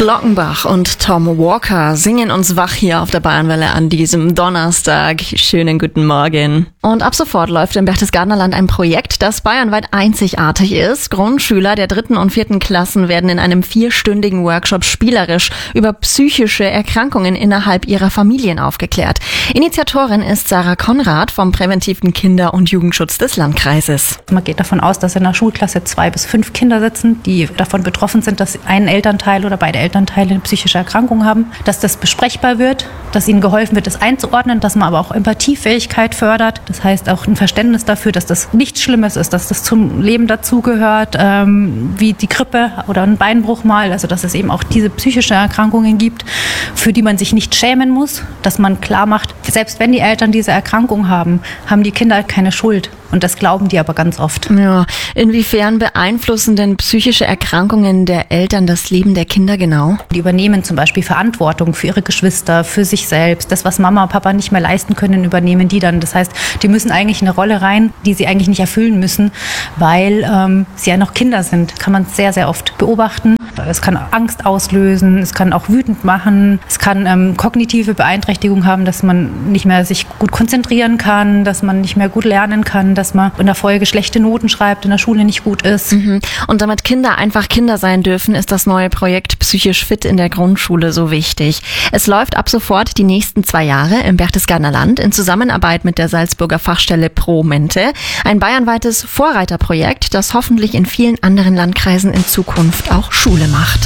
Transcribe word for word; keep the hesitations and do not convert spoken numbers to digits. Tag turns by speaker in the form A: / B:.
A: Glockenbach und Tom Walker singen uns wach hier auf der Bayernwelle an diesem Donnerstag. Schönen guten Morgen. Und ab sofort läuft im Berchtesgadener Land ein Projekt, das bayernweit einzigartig ist. Grundschüler der dritten und vierten Klassen werden in einem vierstündigen Workshop spielerisch über psychische Erkrankungen innerhalb ihrer Familien aufgeklärt. Initiatorin ist Sarah Konrad vom präventiven Kinder- und Jugendschutz des Landkreises.
B: Man geht davon aus, dass in der Schulklasse zwei bis fünf Kinder sitzen, die davon betroffen sind, dass ein Elternteil oder beide Elternteile eine psychische Erkrankung haben, dass das besprechbar wird, dass ihnen geholfen wird, das einzuordnen, dass man aber auch Empathiefähigkeit fördert. Das heißt auch ein Verständnis dafür, dass das nichts Schlimmes ist, dass das zum Leben dazugehört, ähm, wie die Grippe oder ein Beinbruch mal, also dass es eben auch diese psychischen Erkrankungen gibt, für die man sich nicht schämen muss, dass man klar macht, selbst wenn die Eltern diese Erkrankung haben, haben die Kinder keine Schuld. Und das glauben die aber ganz oft.
A: Ja, inwiefern beeinflussen denn psychische Erkrankungen der Eltern das Leben der Kinder genau?
B: Die übernehmen zum Beispiel Verantwortung für ihre Geschwister, für sich selbst. Das, was Mama und Papa nicht mehr leisten können, übernehmen die dann. Das heißt, die müssen eigentlich in eine Rolle rein, die sie eigentlich nicht erfüllen müssen, weil ähm, sie ja noch Kinder sind. Kann man sehr, sehr oft beobachten. Es kann Angst auslösen, es kann auch wütend machen, es kann ähm, kognitive Beeinträchtigung haben, dass man nicht mehr sich gut konzentrieren kann, dass man nicht mehr gut lernen kann, dass man in der Folge schlechte Noten schreibt, in der Schule nicht gut ist.
A: Mhm. Und damit Kinder einfach Kinder sein dürfen, ist das neue Projekt Psychisch Fit in der Grundschule so wichtig. Es läuft ab sofort die nächsten zwei Jahre im Berchtesgadener Land in Zusammenarbeit mit der Salzburger Fachstelle Pro Mente. Ein bayernweites Vorreiterprojekt, das hoffentlich in vielen anderen Landkreisen in Zukunft auch Schule macht.